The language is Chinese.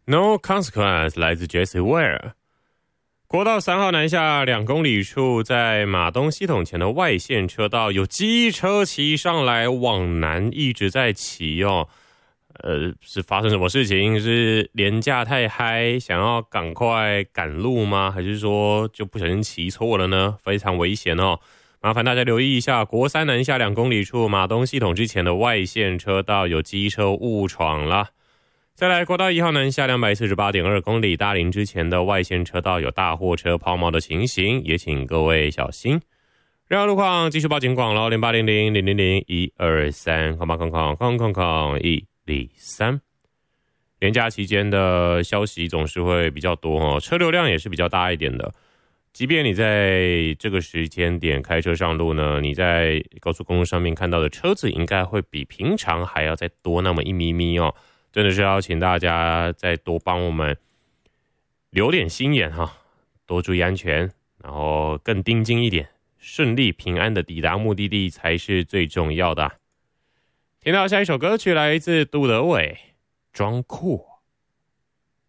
No Consequence 来自 Jessie Ware。国道3号南下2公里处，在马东系统前的外线车道，有机车骑上来往南一直在骑哦。是发生什么事情？是连假太嗨，想要赶快赶路吗？还是说就不小心骑错了呢？非常危险哦！麻烦大家留意一下，国3南下2公里处，马东系统之前的外线车道有机车误闯了。再来，国道1号南下248.2公里，大林之前的外线车道有大货车抛锚的情形，也请各位小心。任何路况继续报警广喽，0800-000-123，空103。连假期间的消息总是会比较多哦，车流量也是比较大一点的。即便你在这个时间点开车上路呢，你在高速公路上面看到的车子应该会比平常还要再多那么一咪咪哦。真的是要请大家再多帮我们留点心眼哈，多注意安全，然后更盯紧一点，顺利平安的抵达目的地才是最重要的。听到下一首歌曲来自杜德伟，装酷。